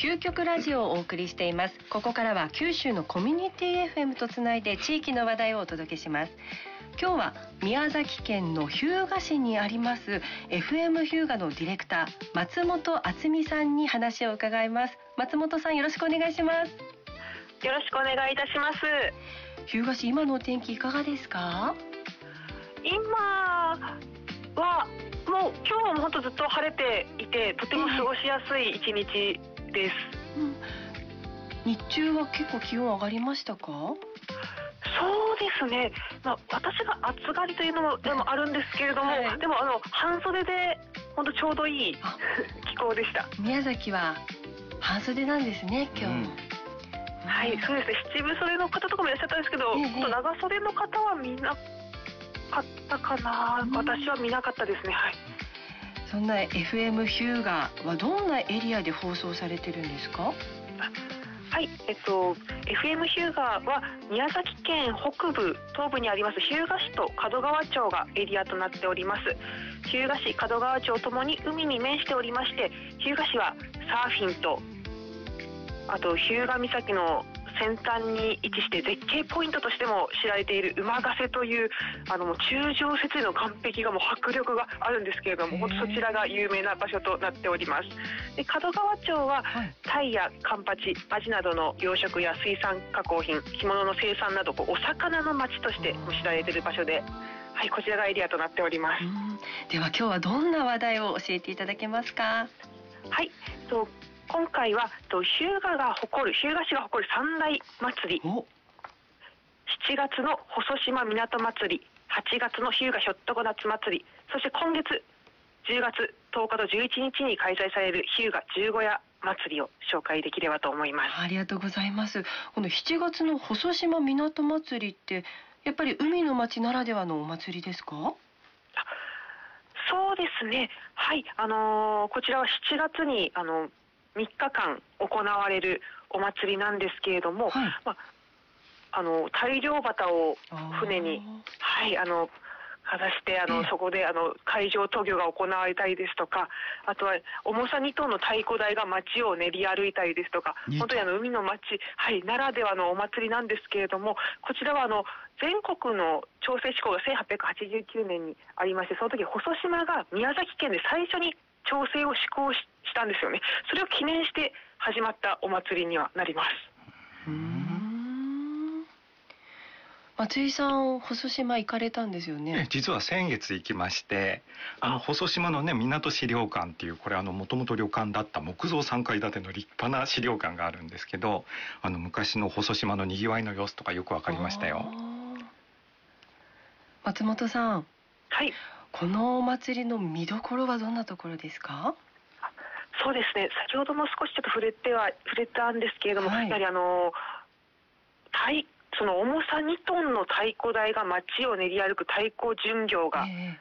究極ラジオをお送りしています。ここからは九州のコミュニティ FM とつないで地域の話題をお届けします。今日は宮崎県の日向市にあります FM 日向のディレクター松本敦美さんに話を伺います。松本さん、よろしくお願いします。 よろしくお願いいたします。 日向市、今のお天気いかがですか？ 今はもう今日はもう本当ずっと晴れていて、とても過ごしやすい一日です。 日中は結構気温上がりましたか？ そうですね、私が暑がりというのもあるんですけれども、でも半袖で本当ちょうどいい気候でした。 宮崎は半袖なんですね、今日。 はい、そうですね。七分袖の方とかもいらっしゃったんですけど、長袖の方は見なかったかな。私は見なかったですね。はい。 そんな FM 日向はどんなエリアで放送されてるんですか？ はい、FM 日向は宮崎県北部東部にあります日向市と門川町がエリアとなっております。日向市、門川町ともに海に面しておりまして、日向市はサーフィンと、あと日向岬の先端に位置して絶景ポイントとしても知られている馬ヶ瀬というもう柱状節の岸壁がもう迫力があるんですけれども、本当そちらが有名な場所となっております。で、門川町はタイやカンパチ、アジなどの養殖や水産加工品、干物の生産などお魚の町として知られている場所で、はい、こちらがエリアとなっております。 では今日はどんな話題を教えていただけますか？ はい、今回は日向市が誇る三大祭り、7月の細島港祭り、8月の日向ひょっとこ夏祭り、そして今月10月10日と11日に開催される日向十五夜祭りを紹介できればと思います。 ありがとうございます。この7月の細島港祭りってやっぱり海の町ならではのお祭りですか？ そうですね。はい、こちらは7月に3日間行われるお祭りなんですけれども、大漁旗を船にかざしてそこで海上渡御が行われたりですとか、あとは重さ2トンの太鼓台が街を練り歩いたりですとか、本当に海の町、ならではのお祭りなんですけれども、こちらは全国の調整施行が1889年にありまして、その時細島が宮崎県で最初に調整を施行したんですよね。それを記念して始まったお祭りにはなります。 松井さん、細島行かれたんですよね。 実は先月行きまして、細島のね、港資料館っていう、これもともと旅館だった木造3階建ての立派な資料館があるんですけど、昔の細島のにぎわいの様子とかよくわかりましたよ。 松本さん、 はい、 このお祭りの見どころはどんなところですか？ そうですね、先ほども少しちょっと触れたんですけれども、やはりその重さ2トンの太鼓台が街を練り歩く太鼓巡行が